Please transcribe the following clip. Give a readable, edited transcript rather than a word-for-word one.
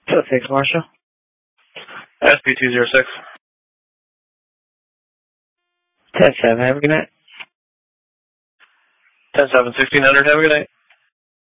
Thanks, Marshall. SP206. 10-7, have a good night. 10-7, 1600, have a good night.